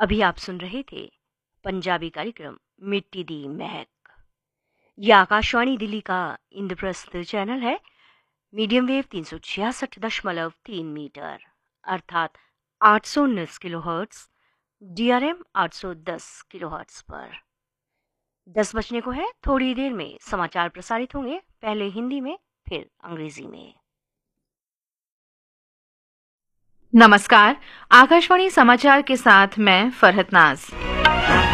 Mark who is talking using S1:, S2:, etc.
S1: अभी आप सुन रहे थे पंजाबी कार्यक्रम मिट्टी दी महक। यह आकाशवाणी दिल्ली का इंद्रप्रस्थ चैनल है। मीडियम वेव 366.3 मीटर अर्थात 819 किलोहर्ट्ज, DRM 810 किलोहर्ट्ज पर 10 बजने को है। थोड़ी देर में समाचार प्रसारित होंगे, पहले हिंदी में फिर अंग्रेजी में।
S2: नमस्कार, आकाशवाणी समाचार के साथ मैं फरहत नाज।